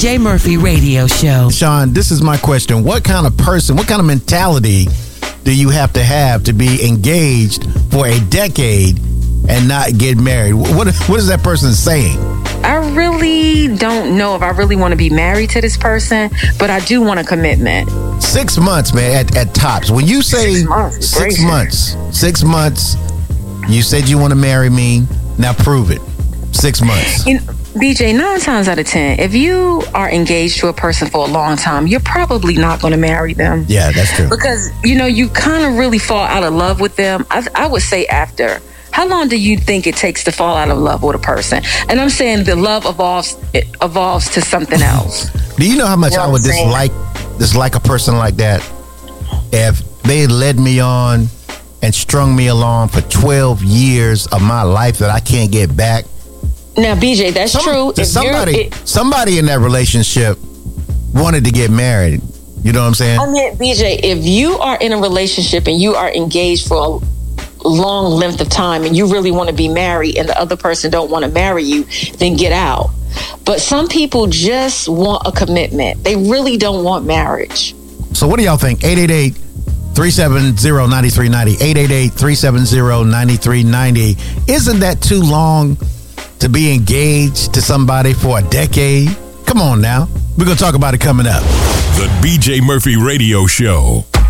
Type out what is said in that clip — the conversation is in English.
BJ Murphy Radio Show. Sean, this is my question. What kind of person, what kind of mentality do you have to be engaged for a decade and not get married? What is that person saying? I really don't know if I really want to be married to this person, but I do want a commitment. 6 months, man, at tops. When you say 6 months, you said you want to marry me. Now prove it. 6 months. BJ, 9 times out of 10, if you are engaged to a person for a long time, you're probably not going to marry them. Yeah, that's true. Because, you kind of really fall out of love with them. I would say after. How long do you think it takes to fall out of love with a person? And I'm saying the love evolves to something else. Do you know how much I would dislike a person like that if they led me on and strung me along for 12 years of my life that I can't get back? Now, BJ, that's true. Somebody in that relationship wanted to get married. You know what I'm saying? I mean, BJ, if you are in a relationship and you are engaged for a long length of time and you really want to be married and the other person don't want to marry you, then get out. But some people just want a commitment. They really don't want marriage. So what do y'all think? 888-370-9390. 888-370-9390. Isn't that too long to be engaged to somebody for a decade? Come on now. We're going to talk about it coming up. The BJ Murphy Radio Show.